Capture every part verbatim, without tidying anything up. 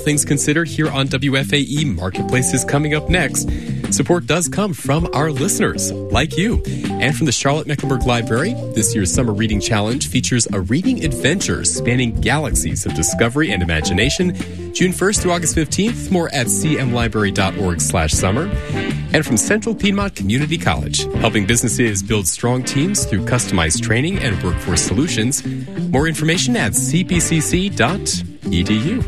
things considered here on W F A E Marketplace is coming up next. Support does come from our listeners, like you. And from the Charlotte-Mecklenburg Library, this year's Summer Reading Challenge features a reading adventure spanning galaxies of discovery and imagination, June first through August fifteenth. More at cmlibrary.org slash summer. And from Central Piedmont Community College, helping businesses build strong teams through customized training and workforce solutions. More information at c p c c dot e d u.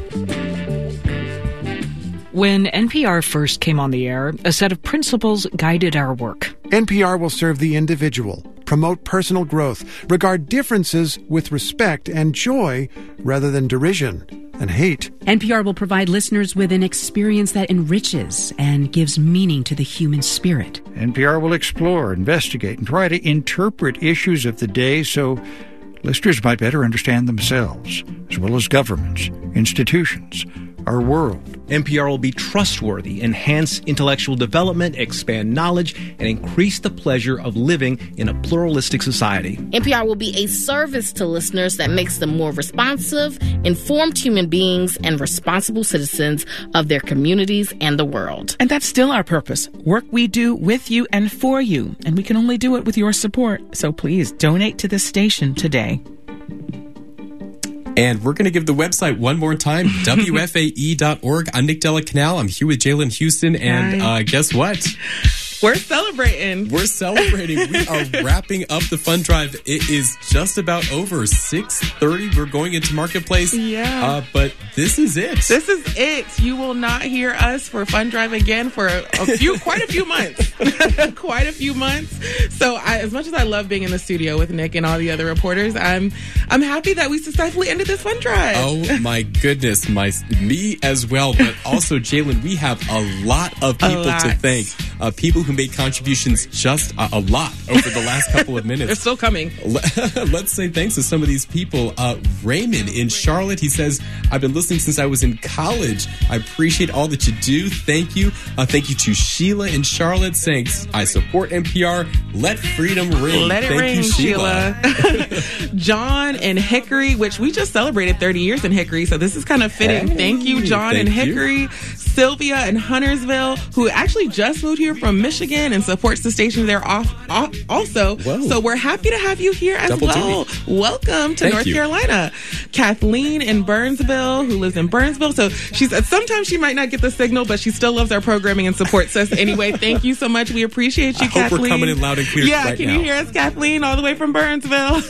When N P R first came on the air, a set of principles guided our work. N P R will serve the individual, promote personal growth, regard differences with respect and joy rather than derision and hate. N P R will provide listeners with an experience that enriches and gives meaning to the human spirit. N P R will explore, investigate, and try to interpret issues of the day so listeners might better understand themselves, as well as governments, institutions, our world. N P R will be trustworthy, enhance intellectual development, expand knowledge, and increase the pleasure of living in a pluralistic society. N P R will be a service to listeners that makes them more responsive, informed human beings, and responsible citizens of their communities and the world. And that's still our purpose. Work we do with you and for you. And we can only do it with your support. So please donate to this station today. And we're going to give the website one more time, W F A E dot org. I'm Nick Della Canal. I'm here with Jalen Houston. And uh, guess what? We're celebrating. We're celebrating. We are wrapping up the fund drive. It is just about over six thirty. We're going into Marketplace. Yeah. Uh, but this is it. This is it. You will not hear us for Fund Drive again for a, a few, quite a few months. quite a few months. So I, as much as I love being in the studio with Nick and all the other reporters, I'm I'm happy that we successfully ended this Fund Drive. Oh, my goodness. My Me as well. But also, Jalen, we have a lot of people lot. to thank. Uh, people who made contributions just a, a lot over the last couple of minutes. They're still coming. Let's say thanks to some of these people. Uh, Raymond in Charlotte, he says, I've been listening since I was in college. I appreciate all that you do. Thank you. Uh, thank you to Sheila in Charlotte saying, I support N P R. Let freedom ring. Let it thank ring, you, Sheila. Sheila. John in Hickory, which we just celebrated thirty years in Hickory, so this is kind of fitting. Hey, thank you, John thank in Hickory. You. Sylvia in Huntersville, who actually just moved here from Michigan and supports the station there off, off also. Whoa. So we're happy to have you here as Double well. duty. Welcome to Thank North you. Karoline. Kathleen in Burnsville, who lives in Burnsville. So she's sometimes she might not get the signal, but she still loves our programming and supports us anyway. Thank you so much. We appreciate you, I Kathleen. hope we're coming in loud and clear Yeah, right can now. you hear us, Kathleen, all the way from Burnsville?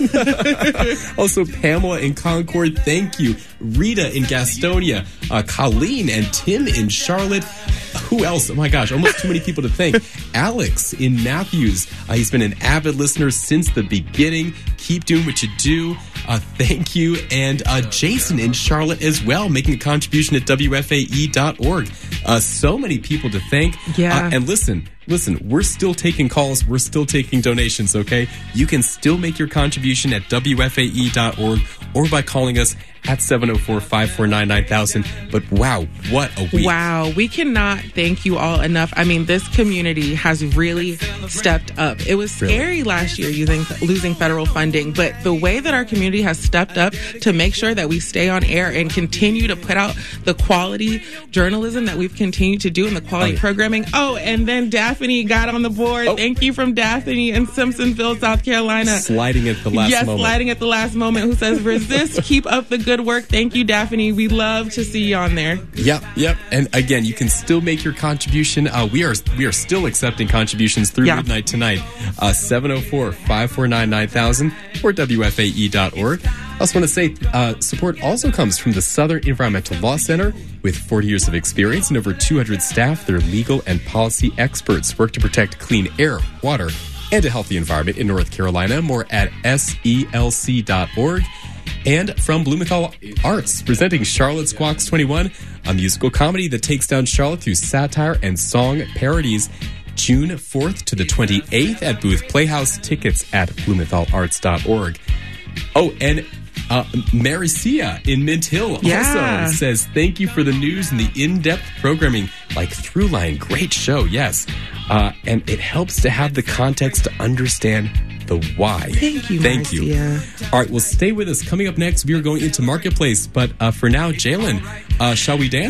Also, Pamela in Concord, thank you. Rita in Gastonia, uh, Colleen and Tim in Charlotte. Who else? Oh my gosh, almost too many people to thank. Alex in Matthews. Uh, he's been an avid listener since the beginning. Keep doing what you do. Uh, thank you. And uh, Jason in Charlotte as well, making a contribution at W F A E dot org. Uh, so many people to thank. Yeah. Uh, and listen, listen, we're still taking calls. We're still taking donations, okay? You can still make your contribution at W F A E dot org or by calling us at seven oh four, five four nine, nine thousand. But wow, what a week. Wow, we cannot thank you all enough. I mean, this community has really stepped up. It was scary Really? last year using losing federal funding, but the way that our community has stepped up to make sure that we stay on air and continue to put out the quality journalism that we've continued to do and the quality Oh, yeah. programming. Oh, and then Daphne got on the board. Oh. Thank you from Daphne in Simpsonville, South Carolina. Sliding at the last yes, moment. sliding at the last moment. Who says, resist, keep up the good work. Thank you, Daphne. We love to see you on there. Yep, yep. And again, you can still make your contribution. Uh, we are we are still accepting contributions through Yeah. midnight tonight. Uh, seven oh four, five four nine, nine thousand or W F A E dot org. I also want to say uh, support also comes from the Southern Environmental Law Center. With forty years of experience and over two hundred staff, their legal and policy experts work to protect clean air, water, and a healthy environment in North Carolina. More at S E L C dot org. And from Blumenthal Arts, presenting Charlotte Squawks twenty-one, a musical comedy that takes down Charlotte through satire and song parodies. June fourth to the twenty-eighth at Booth Playhouse. Tickets at blumenthal arts dot org. Oh, and uh, Maricia in Mint Hill Yeah. also says, thank you for the news and the in-depth programming like Throughline. Great show, yes. Uh, and it helps to have the context to understand the why. Thank you, Thank you. Marcia. All right, well, stay with us. Coming up next, we are going into Marketplace. But uh, for now, Jalen, uh, shall we dance?